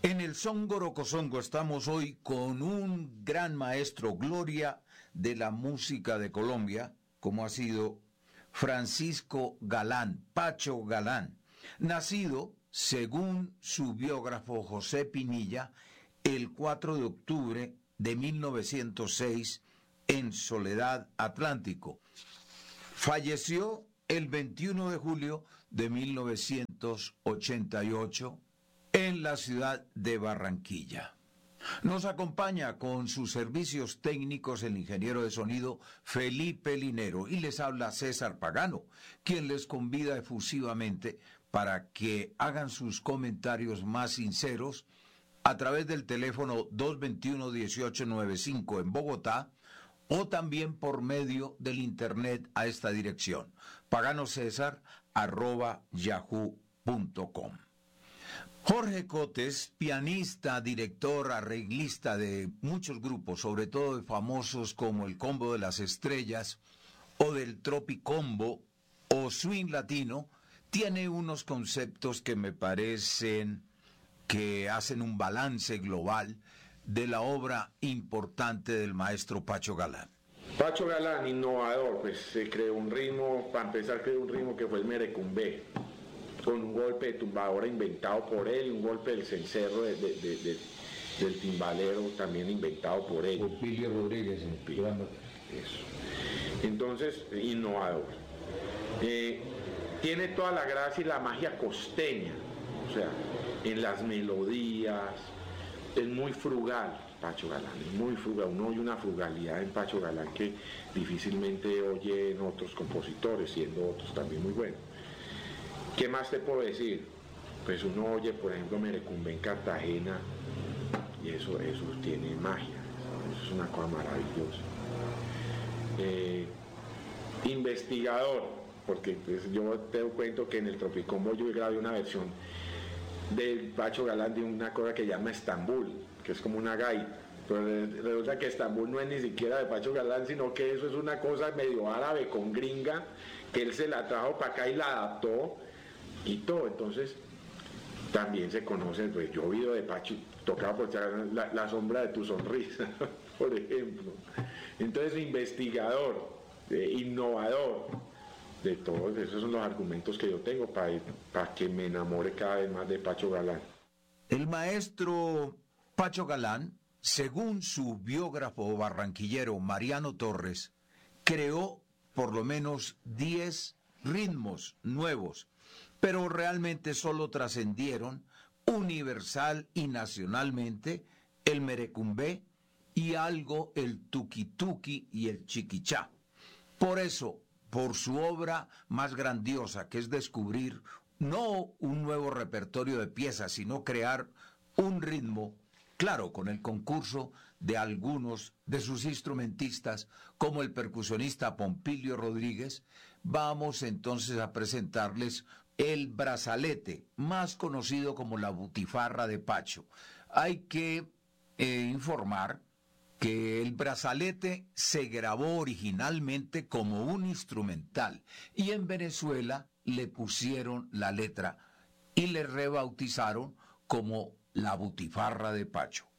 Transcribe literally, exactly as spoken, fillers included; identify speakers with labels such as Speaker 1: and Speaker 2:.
Speaker 1: En el Son Gorocosongo estamos hoy con un gran maestro, gloria de la música de Colombia, como ha sido Francisco Galán, Pacho Galán, nacido, según su biógrafo José Pinilla, el cuatro de octubre de mil novecientos seis en Soledad, Atlántico. Falleció el veintiuno de julio de mil novecientos ochenta y ocho en la ciudad de Barranquilla. Nos acompaña con sus servicios técnicos el ingeniero de sonido Felipe Linero y les habla César Pagano, quien les convida efusivamente para que hagan sus comentarios más sinceros a través del teléfono dos dos uno, uno ocho nueve cinco en Bogotá o también por medio del internet a esta dirección, paganocesar arroba yahoo punto com. Jorge Cotes, pianista, director, arreglista de muchos grupos, sobre todo de famosos como el Combo de las Estrellas o del Tropicombo o Swing Latino, tiene unos conceptos que me parecen que hacen un balance global de la obra importante del maestro Pacho Galán.
Speaker 2: Pacho Galán, innovador, pues se creó un ritmo, para empezar creó un ritmo que fue el merecumbé, con un golpe de tumbadora inventado por él y un golpe del cencerro de, de, de, de, del timbalero también inventado por él.
Speaker 3: Popilio Rodríguez.
Speaker 2: Popilio. Eso. Entonces, innovador. Eh, tiene toda la gracia y la magia costeña, o sea, en las melodías, es muy frugal Pacho Galán, es muy frugal, uno oye una frugalidad en Pacho Galán que difícilmente oye en otros compositores, siendo otros también muy buenos. ¿Qué más te puedo decir? Pues uno oye, por ejemplo, Merecumbe en Cartagena y eso, eso tiene magia, eso es una cosa maravillosa. Eh, investigador, porque pues, yo te cuento que en el Tropicombo yo grabé una versión del Pacho Galán de una cosa que llama Estambul, que es como una gaita, pero resulta que Estambul no es ni siquiera de Pacho Galán, sino que eso es una cosa medio árabe con gringa, que él se la trajo para acá y la adaptó y todo. Entonces también se conoce, pues yo he oído de Pacho, tocaba por la, la sombra de tu sonrisa, por ejemplo. Entonces, investigador, eh, innovador, de todos esos son los argumentos que yo tengo para, para que me enamore cada vez más de Pacho Galán.
Speaker 1: El maestro Pacho Galán, según su biógrafo barranquillero Mariano Torres, creó por lo menos diez ritmos nuevos, pero realmente solo trascendieron universal y nacionalmente el merecumbé y algo el tuki-tuki y el chiquichá. Por eso, por su obra más grandiosa, que es descubrir no un nuevo repertorio de piezas, sino crear un ritmo, claro, con el concurso de algunos de sus instrumentistas, como el percusionista Pompilio Rodríguez, vamos entonces a presentarles el brazalete, más conocido como la butifarra de Pacho. Hay que eh, informar que el brazalete se grabó originalmente como un instrumental y en Venezuela le pusieron la letra y le rebautizaron como la butifarra de Pacho.